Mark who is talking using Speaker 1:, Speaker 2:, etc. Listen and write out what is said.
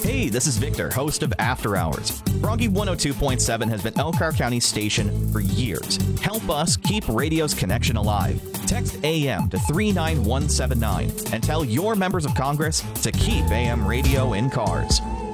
Speaker 1: Hey, this is Victor, host of After Hours. Froggy 102.7 has been Elkhart County's station for years. Help us keep radio's connection alive. Text AM to 39179 and tell your members of Congress to keep AM radio in cars.